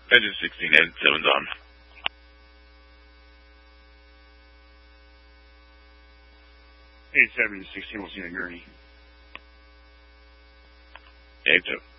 Engine 16, and 7's on. Eight 7 16 will see a gurney. Eight 2.